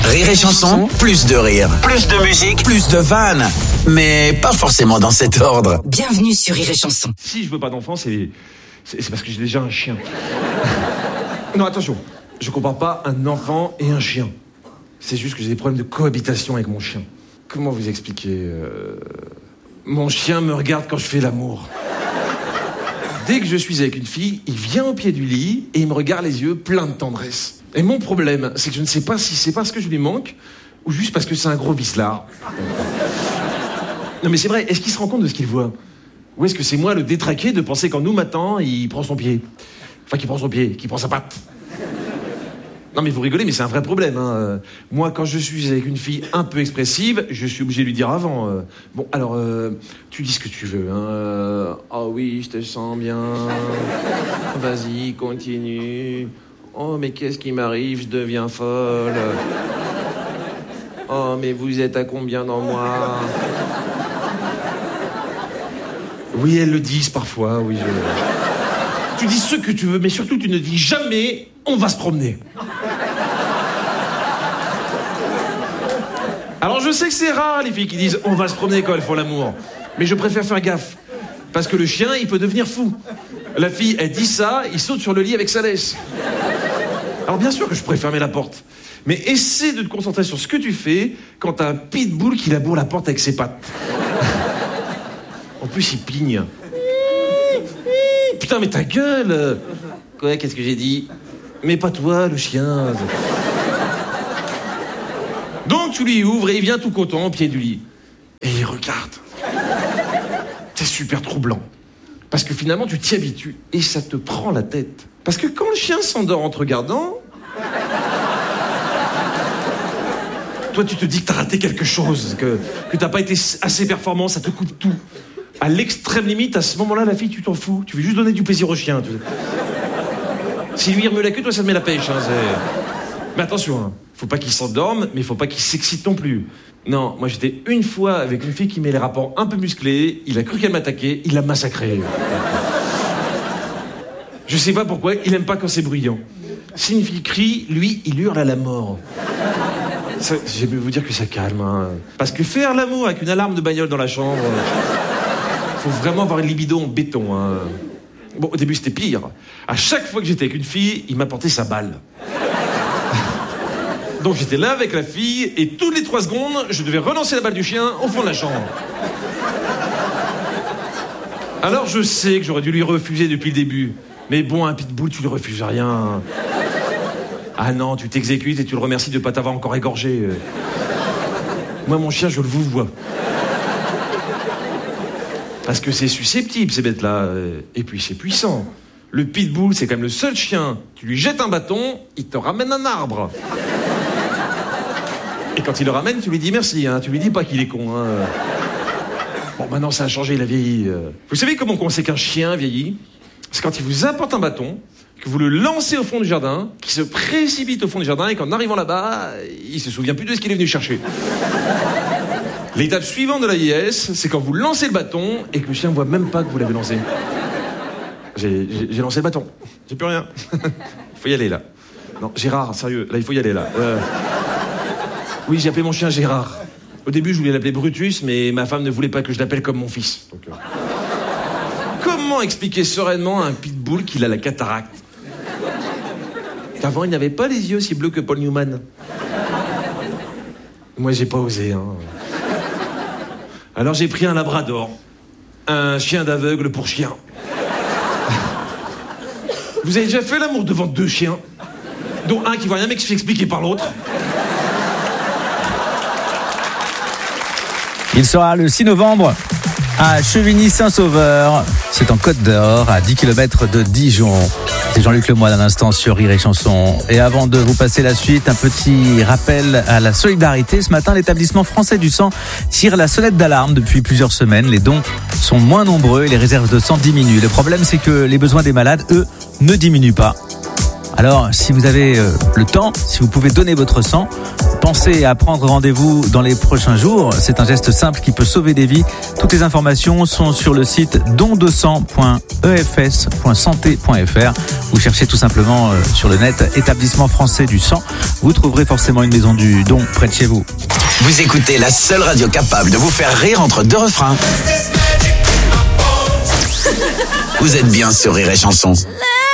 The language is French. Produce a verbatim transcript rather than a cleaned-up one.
Rire et Chanson, plus de rire, plus de musique, plus de vannes. Mais pas forcément dans cet ordre. Bienvenue sur Rire et Chanson. Si je veux pas d'enfant, c'est, c'est, c'est parce que j'ai déjà un chien. Non, attention, je compare pas un enfant et un chien. C'est juste que j'ai des problèmes de cohabitation avec mon chien. Comment vous expliquer euh... Mon chien me regarde quand je fais l'amour. Dès que je suis avec une fille, il vient au pied du lit et il me regarde les yeux pleins de tendresse. Et mon problème, c'est que je ne sais pas si c'est parce que je lui manque ou juste parce que c'est un gros vicelard. Non mais c'est vrai, est-ce qu'il se rend compte de ce qu'il voit? Ou est-ce que c'est moi le détraqué de penser qu'en nous matant, il prend son pied? Enfin, qu'il prend son pied, qu'il prend sa patte. Non mais vous rigolez, mais c'est un vrai problème. Hein. Moi, quand je suis avec une fille un peu expressive, je suis obligé de lui dire avant. Euh, bon, alors, euh, tu dis ce que tu veux. Hein. Euh, oh oui, je te sens bien. Vas-y, continue. Oh, mais qu'est-ce qui m'arrive? Je deviens folle. Oh, mais vous êtes à combien dans moi? Oui, elles le disent parfois, oui. Je... Tu dis ce que tu veux, mais surtout, tu ne dis jamais « on va se promener ». Alors, je sais que c'est rare, les filles qui disent « on va se promener » quand elles font l'amour. Mais je préfère faire gaffe. Parce que le chien, il peut devenir fou. La fille, elle dit ça, il saute sur le lit avec sa laisse. Alors bien sûr que je pourrais fermer la porte. Mais essaie de te concentrer sur ce que tu fais quand t'as un pitbull qui laboure la porte avec ses pattes. En plus, il pigne. Putain, mais ta gueule! Quoi, qu'est-ce que j'ai dit? Mais pas toi, le chien. Donc tu lui ouvres et il vient tout content au pied du lit. Et il regarde. C'est super troublant. Parce que finalement, tu t'y habitues et ça te prend la tête. Parce que quand le chien s'endort en te regardant, toi, tu te dis que t'as raté quelque chose, que, que t'as pas été assez performant, ça te coupe tout. À l'extrême limite, à ce moment-là, la fille, tu t'en fous. Tu veux juste donner du plaisir au chien. Tu... Si lui remue la queue, toi, ça te met la pêche. Hein, mais attention, hein, faut pas qu'il s'endorme, mais faut pas qu'il s'excite non plus. Non, moi, j'étais une fois avec une fille qui met les rapports un peu musclés, il a cru qu'elle m'attaquait, il l'a massacrée. Je sais pas pourquoi, il aime pas quand c'est bruyant. Si une fille crie, lui, il hurle à la mort. Ça, j'ai pu vous dire que ça calme. Hein. Parce que faire l'amour avec une alarme de bagnole dans la chambre, faut vraiment avoir une libido en béton. Hein. Bon, au début, c'était pire. À chaque fois que j'étais avec une fille, il m'apportait sa balle. Donc j'étais là avec la fille, et toutes les trois secondes, je devais relancer la balle du chien au fond de la chambre. Alors je sais que j'aurais dû lui refuser depuis le début. Mais bon, un pitbull, tu lui refuses rien. Ah non, tu t'exécutes et tu le remercies de ne pas t'avoir encore égorgé. Moi, mon chien, je le vous vois. Parce que c'est susceptible, ces bêtes-là. Et puis, c'est puissant. Le pitbull, c'est quand même le seul chien. Tu lui jettes un bâton, il te ramène un arbre. Et quand il le ramène, tu lui dis merci. Hein. Tu lui dis pas qu'il est con. Hein. Bon, maintenant, ça a changé, il a vieilli. Vous savez comment on sait qu'un chien vieillit? C'est quand il vous apporte un bâton, que vous le lancez au fond du jardin, qu'il se précipite au fond du jardin, et qu'en arrivant là-bas, il se souvient plus de ce qu'il est venu chercher. L'étape suivante de la vieillesse, c'est quand vous lancez le bâton, et que le chien ne voit même pas que vous l'avez lancé. J'ai, j'ai, j'ai lancé le bâton. J'ai plus rien. Il faut y aller, là. Non, Gérard, sérieux, là, il faut y aller, là. Euh... Oui, j'ai appelé mon chien Gérard. Au début, je voulais l'appeler Brutus, mais ma femme ne voulait pas que je l'appelle comme mon fils. Donc, euh... Comment expliquer sereinement à un pitbull qu'il a la cataracte? Avant, il n'avait pas les yeux aussi bleus que Paul Newman. Moi, j'ai pas osé. Hein. Alors, j'ai pris un labrador. Un chien d'aveugle pour chien. Vous avez déjà fait l'amour devant deux chiens, dont un qui voit rien mais qui se fait expliquer par l'autre? Il sera le six novembre à Chevigny-Saint-Sauveur. C'est en Côte d'Or, à dix kilomètres de Dijon. C'est Jean-Luc Lemoyne à l'instant sur Rire et Chanson. Et avant de vous passer la suite, un petit rappel à la solidarité. Ce matin, l'établissement français du sang tire la sonnette d'alarme depuis plusieurs semaines. Les dons sont moins nombreux et les réserves de sang diminuent. Le problème, c'est que les besoins des malades, eux, ne diminuent pas. Alors, si vous avez euh, le temps, si vous pouvez donner votre sang, pensez à prendre rendez-vous dans les prochains jours. C'est un geste simple qui peut sauver des vies. Toutes les informations sont sur le site don de sang point e f s point santé point f r. Vous cherchez tout simplement euh, sur le net Établissement français du sang. Vous trouverez forcément une maison du don près de chez vous. Vous écoutez la seule radio capable de vous faire rire entre deux refrains. Vous êtes bien sur Rire et Chanson.